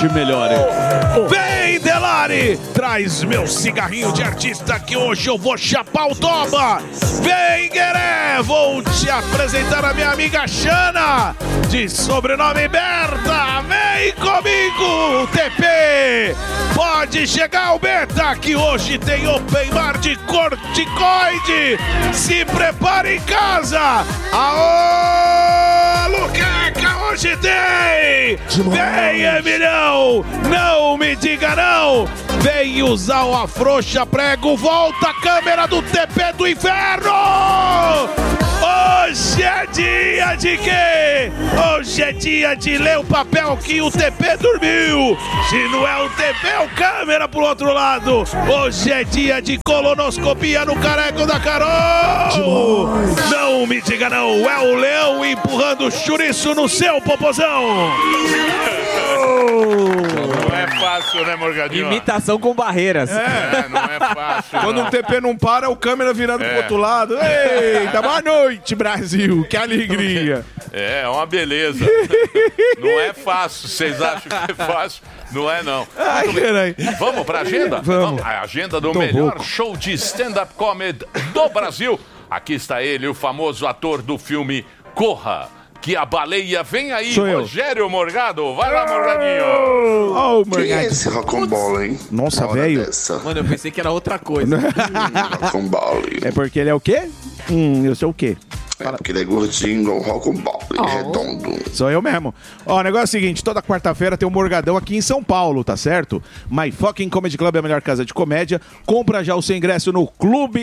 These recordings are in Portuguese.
te melhore. Vem, Delari! Traz meu cigarrinho de artista que hoje eu vou chapar o toba! Vem, Gueré! Vou te apresentar a minha amiga Xana, de sobrenome Berta! Vem comigo, TP! Pode chegar o Beta, que hoje tem open bar de corticoide! Se prepare em casa! Aô, Luqueca, hoje tem! Vem, Emilhão! Não me diga não! Vem usar o afrouxa prego, volta a câmera do TP do inferno! Hoje é dia de quê? Hoje é dia de ler o papel que o TP dormiu. Se não é o TP, é o câmera pro outro lado. Hoje é dia de colonoscopia no careco da Carol. Não me diga não, é o leão empurrando o chouriço no seu popozão. Não é fácil, né, Morgadinho? Imitação com barreiras. Não é fácil. Quando um TP não para, o câmera virando pro outro lado. Eita, boa noite, Brasil. Que alegria. É uma beleza. Não é fácil. Vocês acham que é fácil? Não é, não. Ai, caralho. Vamos pra agenda? Vamos. A agenda do melhor show de stand-up comedy do Brasil. Aqui está ele, o famoso ator do filme Corra, que a baleia vem aí, Rogério Morgado. Vai lá, Morgadinho. Quem é esse rocambole, hein? Nossa, velho. Mano, eu pensei que era outra coisa. Rocambole. É porque ele é o quê? Eu sou o quê? É porque ele é gordinho igual rocambole, redondo. Sou eu mesmo. Ó, o negócio é o seguinte, toda quarta-feira tem um Morgadão aqui em São Paulo, tá certo? My Fucking Comedy Club é a melhor casa de comédia. Compra já o seu ingresso no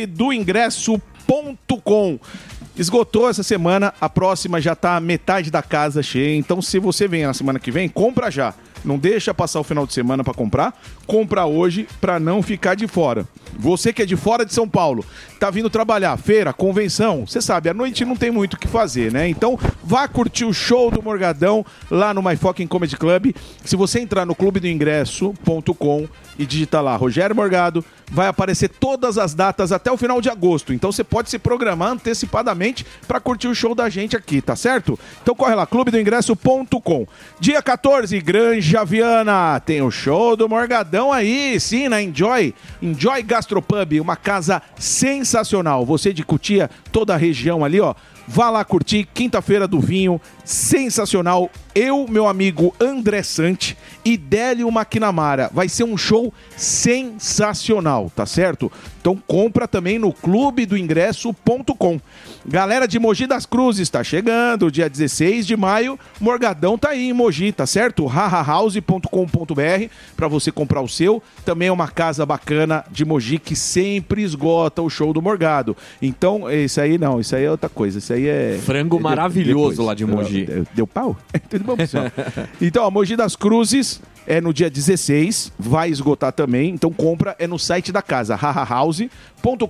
clubedoingresso.com. Esgotou essa semana, a próxima já tá metade da casa cheia. Então, se você vem na semana que vem, compra já. Não deixa passar o final de semana pra comprar. Compra hoje pra não ficar de fora. Você que é de fora de São Paulo, tá vindo trabalhar, feira, convenção, você sabe, à noite não tem muito o que fazer, né? Então, vá curtir o show do Morgadão lá no My Fucking Comedy Club. Se você entrar no clubedoingresso.com e digitar lá Rogério Morgado, vai aparecer todas as datas até o final de agosto. Então você pode se programar antecipadamente para curtir o show da gente aqui, tá certo? Então corre lá, clubedoingresso.com. Dia 14, Granja Viana, tem o show do Morgadão aí, sim, na Enjoy Gastropub, uma casa sensacional. Você de Cotia, toda a região ali, ó. Vá lá curtir, quinta-feira do vinho, sensacional. Eu, meu amigo André Sante e Délio McNamara. Vai ser um show sensacional, tá certo? Então compra também no clubedoingresso.com. Galera de Mogi das Cruzes, tá chegando, dia 16 de maio, Morgadão tá aí em Mogi, tá certo? hahahouse.com.br pra você comprar o seu. Também é uma casa bacana de Mogi que sempre esgota o show do Morgado. Então, isso aí não, isso aí é outra coisa, isso aí é... Frango maravilhoso lá de Mogi. Deu pau? Tudo bom, pessoal? Então, a Mogi das Cruzes é no dia 16, vai esgotar também, então compra, é no site da casa, hahahouse.com.br.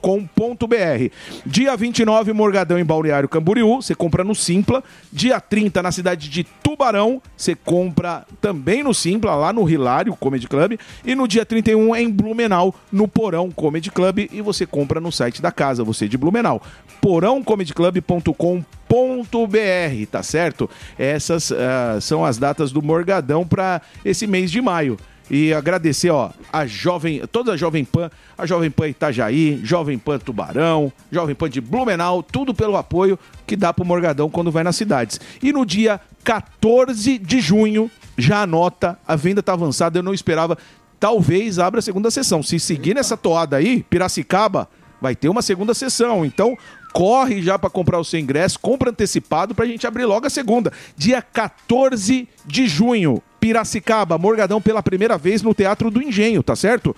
Dia 29, Morgadão em Balneário Camboriú, você compra no Simpla. Dia 30, na cidade de Tubarão, você compra também no Simpla, lá no Hilário Comedy Club. E no dia 31, em Blumenau, no Porão Comedy Club, e você compra no site da casa, você de Blumenau, porãocomedyclub.com.br, tá certo? Essas são as datas do Morgadão para esse mês de maio. E agradecer, ó, toda a Jovem Pan Itajaí, Jovem Pan Tubarão, Jovem Pan de Blumenau, tudo pelo apoio que dá pro Morgadão quando vai nas cidades. E no dia 14 de junho, já anota, a venda tá avançada, eu não esperava, talvez abra a segunda sessão. Se seguir nessa toada aí, Piracicaba, vai ter uma segunda sessão, então corre já para comprar o seu ingresso, compra antecipado pra gente abrir logo a segunda. Dia 14 de junho, Piracicaba, Morgadão pela primeira vez no Teatro do Engenho, tá certo?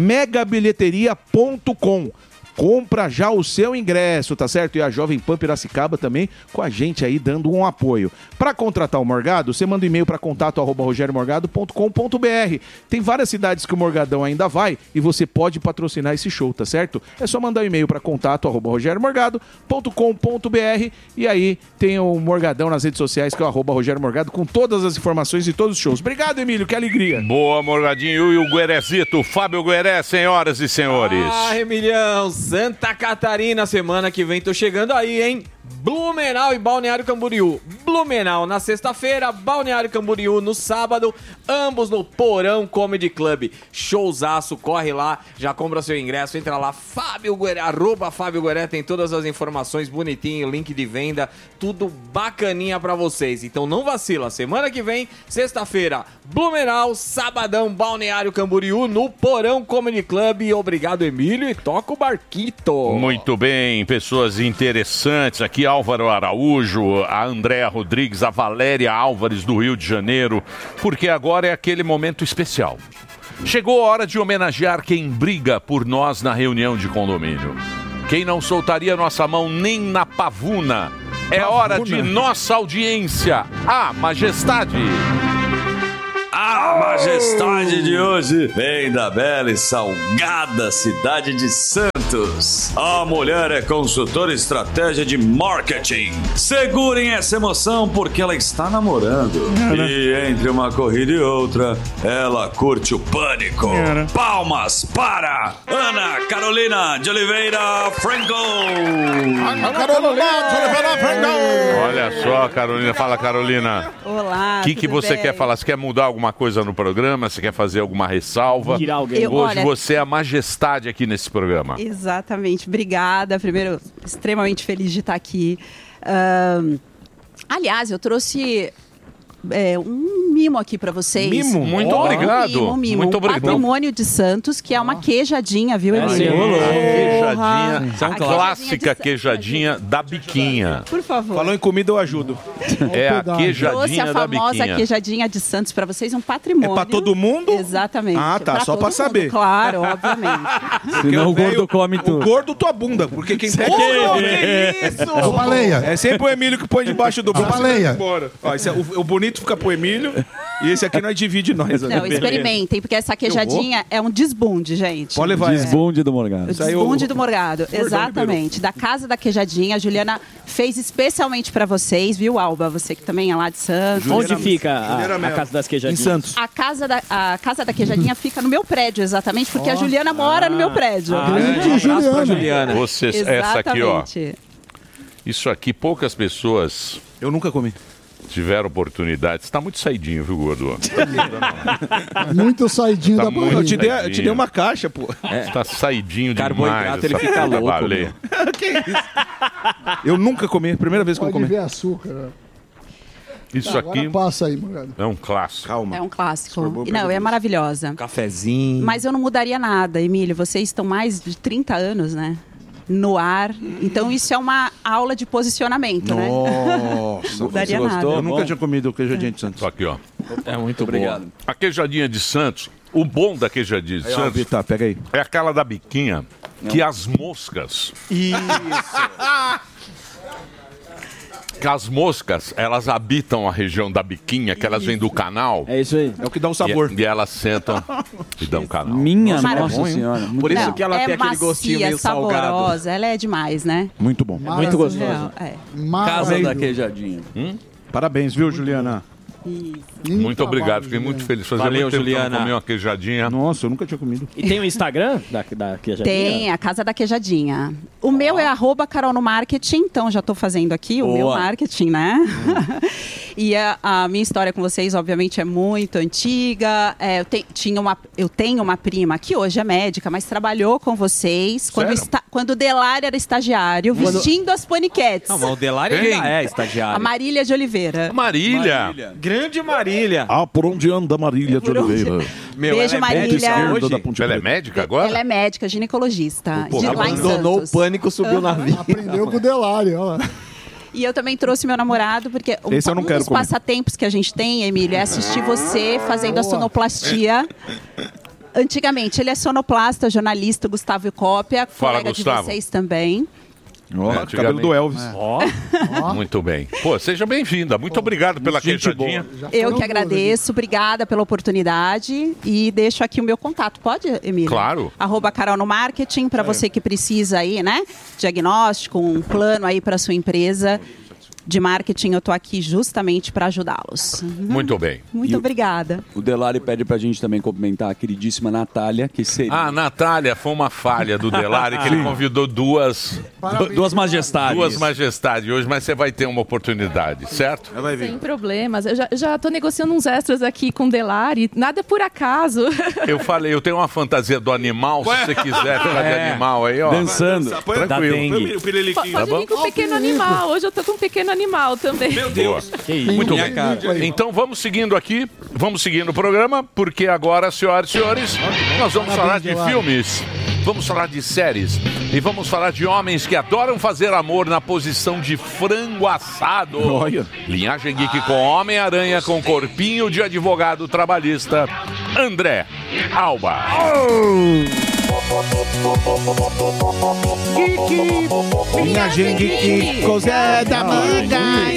megabilheteria.com. Compra já o seu ingresso, tá certo? E a Jovem Pan Piracicaba também com a gente aí dando um apoio. Para contratar o Morgado, você manda um e-mail para contato@rogeriomorgado.com.br. Tem várias cidades que o Morgadão ainda vai e você pode patrocinar esse show, tá certo? É só mandar um e-mail para contato@rogeriomorgado.com.br e aí tem o Morgadão nas redes sociais que é o @rogeriomorgado com todas as informações de todos os shows. Obrigado, Emílio, que alegria. Boa, Morgadinho. E o Guerezito, Fábio Gueré, senhoras e senhores. Ah, Emilhão, Santa Catarina, semana que vem tô chegando aí, hein? Blumenau e Balneário Camboriú. Blumenau na sexta-feira, Balneário Camboriú no sábado, ambos no Porão Comedy Club. Showzaço, corre lá, já compra seu ingresso, entra lá, Fábio Gueré, @FábioGueré, tem todas as informações bonitinho, link de venda, tudo bacaninha pra vocês. Então não vacila, semana que vem, sexta-feira, Blumenau, sabadão, Balneário Camboriú no Porão Comedy Club. Obrigado, Emílio, e toca o barquito. Muito bem, pessoas interessantes aqui, Álvaro Araújo, a Andréa Rodrigues, a Valéria Álvares do Rio de Janeiro, porque agora é aquele momento especial. Chegou a hora de homenagear quem briga por nós na reunião de condomínio. Quem não soltaria nossa mão nem na pavuna. É hora de nossa audiência, a Majestade. A majestade de hoje vem da bela e salgada cidade de Santos. A mulher é consultora em estratégia de marketing. Segurem essa emoção porque ela está namorando. E entre uma corrida e outra, ela curte o pânico. Palmas para Ana Carolina de Oliveira Franco. Ana Carolina de Oliveira Franco. Olha só, Carolina. Fala, Carolina. Olá, O que você quer falar? Você quer mudar alguma coisa no programa? Você quer fazer alguma ressalva? Tirar alguém. Hoje você é a majestade aqui nesse programa. Exatamente. Obrigada. Primeiro, extremamente feliz de estar aqui. Aliás, eu trouxe um mimo aqui para vocês. Mimo? Muito obrigado. Um mimo. Muito obrigado. Patrimônio de Santos, que é uma queijadinha, viu, Emílio? Queijadinha. A clássica queijadinha da biquinha. Por favor. Falou em comida, eu ajudo. É a Trouxe queijadinha a da famosa biquinha. queijadinha de Santos para vocês, um patrimônio. É pra todo mundo? Exatamente. Ah, tá. Só pra todo saber. mundo, claro, obviamente. Senão o gordo come tudo. O gordo, tua bunda. Porque quem pega... que isso? Baleia. É sempre o Emílio que põe debaixo do braço. Baleia. Ó, esse é, o bonito fica pro Emílio e esse aqui nós divide nós. Não, experimentem, porque essa queijadinha é um desbunde, gente. Pode levar Desbunde do Morgado. O desbunde do Morgado, exatamente. Da Casa da Queijadinha, a Juliana fez especialmente pra vocês, viu, Alba? Você que também é lá de Santos. Onde fica a Casa das Queijadinhas? Em Santos. A casa da Queijadinha fica no meu prédio, exatamente, porque a Juliana mora no meu prédio. Juliana. Vocês, essa aqui, ó. Exatamente. Isso aqui, poucas pessoas Eu nunca comi. tiveram oportunidade. Você tá muito saidinho, viu, gordo? Muito saidinho Tá da muito barriga. Eu te dei uma caixa, pô. Você tá saidinho Carboidrato, demais. ele essa fica puta louco, baleia. Que isso? Eu nunca comi. Primeira vez que eu Pode comi. ver açúcar. Né? Isso Agora aqui passa aí, Morgado. é um clássico. Calma. É um clássico. Não, é maravilhosa. Cafezinho. Mas eu não mudaria nada, Emílio. Vocês estão mais de 30 anos, né? No ar. Então isso é uma aula de posicionamento, né? Nossa. Não mudaria nada. Eu nunca tinha comido queijadinha de Santos. Só aqui, ó. É muito obrigado. A queijadinha de Santos, o bom da queijadinha de Aí, ó, Santos Vitor, pega aí. é aquela da biquinha que as moscas... Que as moscas, elas habitam a região da biquinha, que elas vêm do canal. É isso aí. É o que dá um sabor. E elas sentam e dão canal. Minha Maravilhoso. nossa senhora. Por isso Não, que ela tem aquele gostinho macia, meio salgado. saborosa. Ela é demais, né? Muito bom. Muito gostoso. Real, é. Casa da Maravilhoso. queijadinha. Parabéns, viu, Juliana? Muito obrigado, fiquei muito feliz. Fazia Valeu, muito tempo que eu não Juliana. comi uma queijadinha. Nossa, eu nunca tinha comido. E tem o Instagram da queijadinha? Tem, a Casa da Queijadinha. O meu é @Carol no Marketing, então já estou fazendo aqui o meu marketing, né? E a minha história com vocês, obviamente, é muito antiga. Eu tenho uma prima que hoje é médica, mas trabalhou com vocês quando o Delari era estagiário, vestindo as paniquetes. Não, mas o Delari Quem? já é A estagiário. Marília de Oliveira. Marília. Grande Marília. Ah, por onde anda Marília de Por onde- Oliveira? Meu, Beijo, ela é médica Marília. hoje? Da Ponte Ela é Preta. médica agora? Ela é médica, ginecologista, Pô, de lá em Abandonou Santos. o pânico, subiu na vida. Aprendeu com o Delari, olha lá. E eu também trouxe meu namorado, porque Esse eu não quero dos comer. passatempos que a gente tem, Emílio, é assistir você fazendo a sonoplastia. Antigamente, ele é sonoplasta, jornalista, Gustavo Cópia, Fala, colega Gustavo. de vocês também. Ó, Antigamente. cabelo do Elvis. Muito bem. Pô, seja bem-vinda. Muito obrigado pela queijadinha. Já Eu foram que duas agradeço, obrigada pela oportunidade e deixo aqui o meu contato. Pode, Emílio? Claro. @Carol no Marketing, para você que precisa aí, né? Diagnóstico, um plano aí para sua empresa. de marketing, eu tô aqui justamente para ajudá-los. Muito bem. Muito obrigada. O Delari pede pra gente também cumprimentar a queridíssima Natália, que seria... Ah, Natália, foi uma falha do Delari, que ele convidou duas majestades. Duas majestades hoje, mas você vai ter uma oportunidade, certo? Sem problemas. Eu já tô negociando uns extras aqui com o Delari. Nada é por acaso. Eu falei, eu tenho uma fantasia do animal, se você quiser ficar de animal aí, ó. Dançando. Tranquilo. Pode vir com um pequeno animal. Hoje eu tô com um pequeno animal também. Meu Deus. Muito bem. Então vamos seguindo aqui, vamos seguindo o programa, porque agora, senhoras e senhores, nós vamos falar de filmes, vamos falar de séries e vamos falar de homens que adoram fazer amor na posição de frango assado. Olha. Linhagem Geek com Homem-Aranha com corpinho de advogado trabalhista, André Alba. Minha gente que Cosé da manga.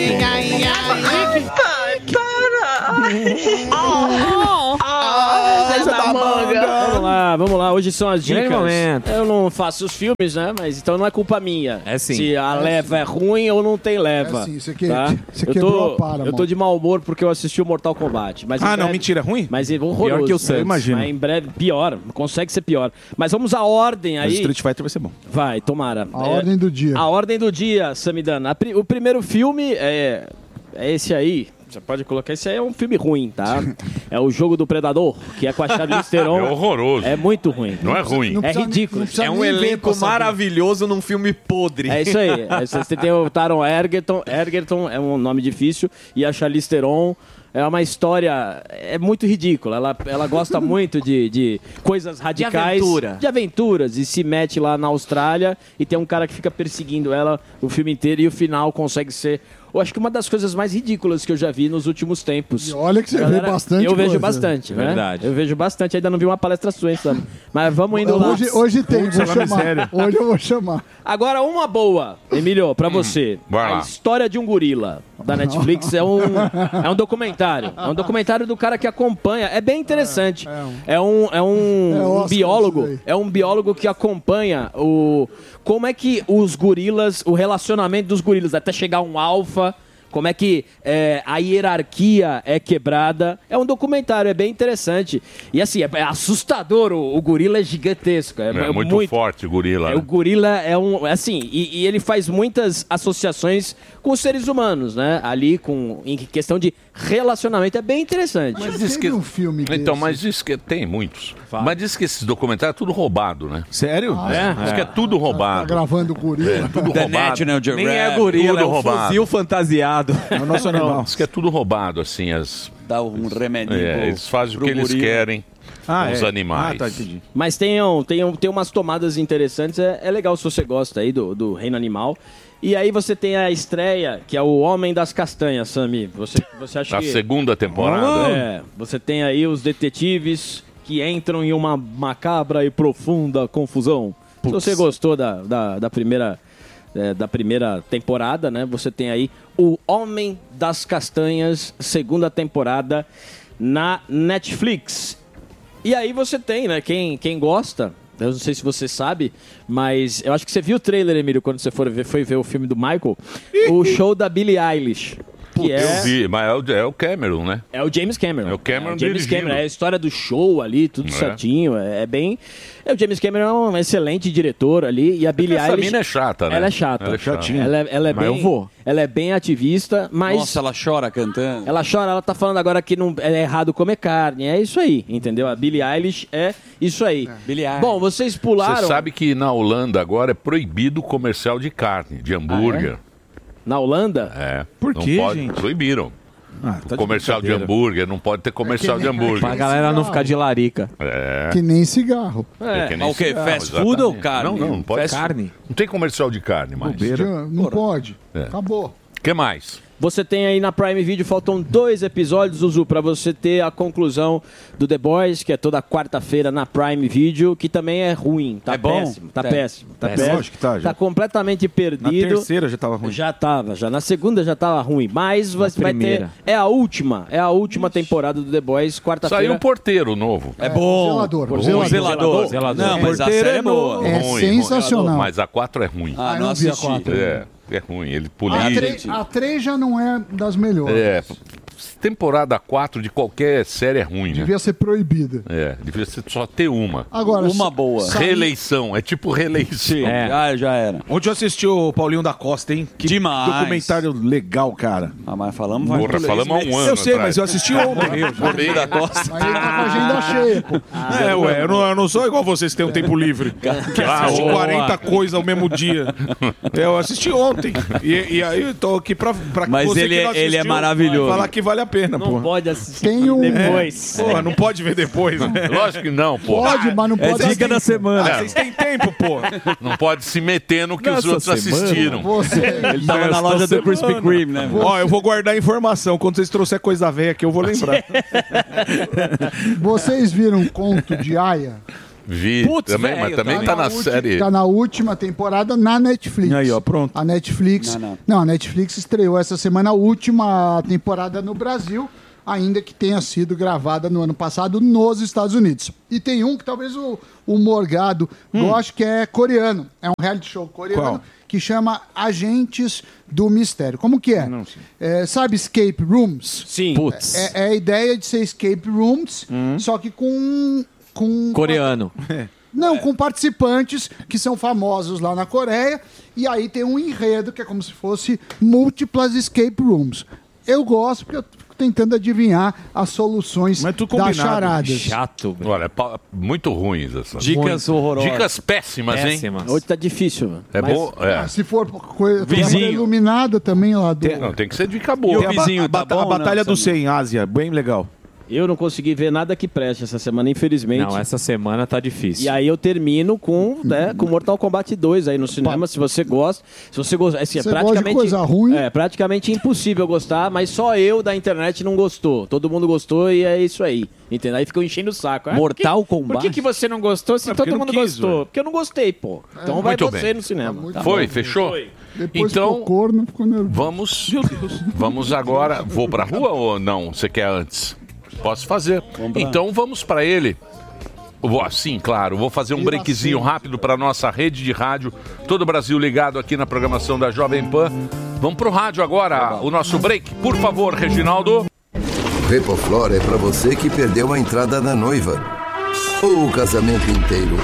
Vamos lá. Hoje são as dicas. Grande momento. Eu não faço os filmes, né? Mas então não é culpa minha. É sim. Se a leva é ruim ou não tem leva. É sim, você quebrou a para, eu tô de mau humor porque eu assisti o Mortal Kombat. Mas não, mentira, é ruim? Mas é horroroso. Pior que o Santos. Eu imagino. Mas em breve, pior. Consegue ser pior. Mas vamos à ordem aí. Mas Street Fighter vai ser bom. Vai, tomara. A ordem do dia. A ordem do dia, Samidana. O primeiro filme é esse aí. Você pode colocar, esse aí é um filme ruim, tá? É o Jogo do Predador, que é com a Charlize Theron. É horroroso. É muito ruim. Não é ruim. É ridículo. É um elenco maravilhoso num filme podre. É isso aí. Você tem o Taron Egerton é um nome difícil, e a Charlize Theron. É uma história, é muito ridícula. Ela gosta muito de coisas radicais. De aventuras. E se mete lá na Austrália e tem um cara que fica perseguindo ela o filme inteiro e o final consegue ser... Eu acho que uma das coisas mais ridículas que eu já vi nos últimos tempos. E olha que você vê bastante Eu vejo coisa. bastante, né? Verdade. Eu vejo bastante. Ainda não vi uma palestra sua, hein, Sam? Mas vamos indo lá. Hoje tem, vou chamar. Hoje eu vou chamar. Agora, uma boa, Emílio, pra você. Vai lá. A História de um Gorila, da Netflix, é um documentário. É um documentário do cara que acompanha. É bem interessante. É um biólogo. É um biólogo que acompanha como é que os gorilas, o relacionamento dos gorilas, até chegar um alfa. Como é que a hierarquia é quebrada. É um documentário, é bem interessante. E assim, é assustador. O gorila é gigantesco. É muito forte o gorila. O gorila é assim, e ele faz muitas associações com os seres humanos, né? Ali, em questão de relacionamento. É bem interessante. Mas diz que um filme então, desse. mas diz que tem muitos. Mas diz que esses documentários é tudo roubado, né? Sério? Diz que é tudo roubado. Tá gravando o gorila. É, tudo The roubado. National Geographic. Nem é gorila, Tudo é um roubado. fuzil fantasiado. É o nosso animal. Diz que é tudo roubado, assim, Dá um remedinho eles fazem o pro que eles gorila. querem com os animais. Tá, entendi. Mas tem umas tomadas interessantes. É legal se você gosta aí do reino animal. E aí você tem a estreia, que é o Homem das Castanhas, Sami. Você acha A que... segunda temporada. Você tem aí os detetives que entram em uma macabra e profunda confusão. Se você gostou da primeira temporada, né? Você tem aí o Homem das Castanhas, segunda temporada na Netflix. E aí você tem, né? Quem gosta, eu não sei se você sabe, mas eu acho que você viu o trailer, Emílio, quando você foi ver o filme do Michael, o show da Billie Eilish. Que Eu vi, mas é o Cameron, né? É o James Cameron. É o Cameron James dirigindo. Cameron. É a história do show ali, tudo certinho. É bem... O James Cameron é um excelente diretor ali. E a Billie Essa Eilish... mina é chata, né? Ela é chata. Ela é chatinha. Ela é Mas bem... eu vou. Ela é bem ativista, mas... Nossa, ela chora cantando. Ela chora, ela tá falando agora que não é errado comer carne. É isso aí, entendeu? A Billie Eilish é isso aí. Billie Eilish. Bom, vocês pularam... Você sabe que na Holanda agora é proibido o comercial de carne, de hambúrguer. Na Holanda? É. Por Não quê, pode, gente? Proibiram. Tá Comercial de hambúrguer, não pode ter comercial de hambúrguer. Pra galera não ficar de larica. É. Que nem cigarro. É que nem Mas o quê? cigarro, Fast food exatamente. ou carne? Não pode. Carne? Não tem comercial de carne mais. Não pode. É. Acabou. O que mais? Você tem aí na Prime Video, faltam 2 episódios, Zuzu, pra você ter a conclusão do The Boys, que é toda quarta-feira na Prime Video, que também é ruim, tá É bom? péssimo, tá É. péssimo, tá Péssimo. péssimo. Lógico que tá, já. Tá completamente Na perdido. terceira já tava ruim. Já tava, já na segunda já tava ruim, mas vai ter, primeira. é a última temporada do The Boys, quarta-feira. Saiu o porteiro novo. É bom. Zelador. Ruim. Zelador. Não, mas a série é boa. É Ruim, sensacional. Mas a 4 é ruim. Ah, não não vi a assisti. quatro. É. é ruim. Ele A 3 já não é das melhores. Temporada 4 de qualquer série é ruim, né? Devia ser proibida. Devia ser só ter uma. Agora, uma boa. Reeleição, é tipo reeleição. Já era. Ontem eu assisti o Paulinho da Costa, hein? Que demais. Documentário legal, cara. Mas falamos... Porra, falamos há um ano Eu sei, atrás. mas eu assisti ontem. Paulinho da Costa. Mas ele tá com a agenda cheia, pô. Eu não sou igual vocês que têm um tempo livre. Que assiste 40 coisas ao mesmo dia. Eu assisti ontem. E aí eu tô aqui pra Mas você ele, que não assistiu, ele é maravilhoso. falar que vale a pena, Não pô. pode assistir Tem um... depois. Pô, não pode ver depois, né? Lógico que não, pô. Pode, mas não pode... dica da semana. Vocês têm tempo, pô. Não pode se meter no que os Nessa outros semana, assistiram. Você... Ele tava na loja do Krispy Kreme, né? Ó, eu vou guardar a informação. Quando vocês trouxerem coisa velha aqui, eu vou lembrar. Vocês viram o conto de Aya? Vi também, velho, mas também tá na série. Tá na última temporada na Netflix. Aí, ó, pronto. A Netflix... Não. A Netflix estreou essa semana a última temporada no Brasil, ainda que tenha sido gravada no ano passado nos Estados Unidos. E tem um que talvez o Morgado goste, que é coreano. É um reality show coreano. Qual? Que chama Agentes do Mistério. Como que é? Sabe escape rooms? Sim. Putz. É a ideia de ser escape rooms, só que com Coreano. Não, com participantes que são famosos lá na Coreia. E aí tem um enredo que é como se fosse múltiplas escape rooms. Eu gosto porque eu fico tentando adivinhar as soluções Mas tudo das combinado. charadas. Chato. Olha, muito ruins essas. Dicas horrorosas. Dicas péssimas, hein? Hoje tá difícil, mano. É bom? Ah, se for coisa Vizinho. iluminada também lá do... Não, tem que ser dica boa. Tem a vizinho, tá bom, a Batalha não, do 100, Ásia. Bem legal. Eu não consegui ver nada que preste essa semana, infelizmente. Não, essa semana tá difícil. E aí eu termino com Mortal Kombat 2 aí no cinema, se você gosta. Se você gosta, assim, Você gosta de coisa ruim? É praticamente impossível gostar, mas só eu da internet não gostou. Todo mundo gostou e é isso aí. Entendeu? Aí ficou enchendo o saco. Mortal Por Kombat? que você não gostou se porque todo não mundo quis, gostou? velho. Porque eu não gostei, pô. Então vai Muito você bem. no cinema. Tá Foi? bom. Fechou? Depois Então, ficou corno, ficou nervoso. vamos agora. Vou pra rua ou não? Você quer antes? Posso fazer. Então vamos pra ele. Sim, claro. Vou fazer um breakzinho rápido para nossa rede de rádio. Todo o Brasil ligado aqui na programação da Jovem Pan. Vamos pro rádio agora. O nosso break. Por favor, Reginaldo. Repoflor é para você que perdeu a entrada da noiva ou o casamento inteiro.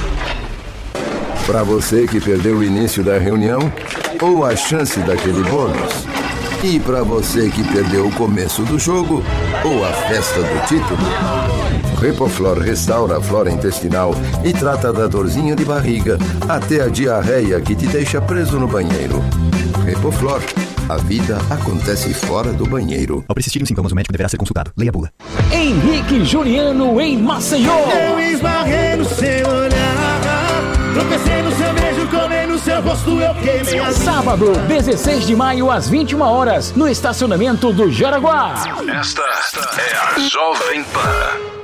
Para você que perdeu o início da reunião ou a chance daquele bônus. E para você que perdeu o começo do jogo ou a festa do título. Repoflor restaura a flora intestinal e trata da dorzinha de barriga até a diarreia que te deixa preso no banheiro. Repoflor, a vida acontece fora do banheiro. Ao persistirem os sintomas, o médico deverá ser consultado. Leia a bula. Henrique Juliano em Maceió. Eu esbarrei no seu olhar, tropecei no seu beijo, colei no seu rosto, eu queimei a... Sábado, 16 de maio, às 21 horas, no estacionamento do Jaraguá. Esta é a Jovem Pan.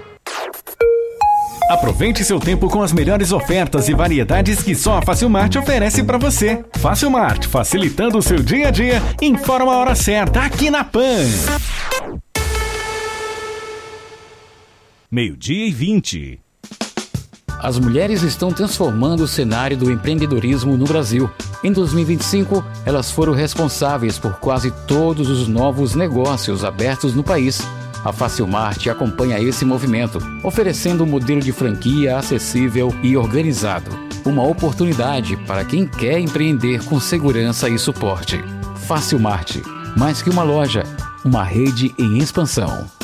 Aproveite seu tempo com as melhores ofertas e variedades que só a Facilmart oferece para você. Facilmart, facilitando o seu dia a dia. Informa a hora certa aqui na Pan. 12:20. As mulheres estão transformando o cenário do empreendedorismo no Brasil. Em 2025, elas foram responsáveis por quase todos os novos negócios abertos no país. A Facilmart acompanha esse movimento, oferecendo um modelo de franquia acessível e organizado. Uma oportunidade para quem quer empreender com segurança e suporte. Facilmart, mais que uma loja, uma rede em expansão.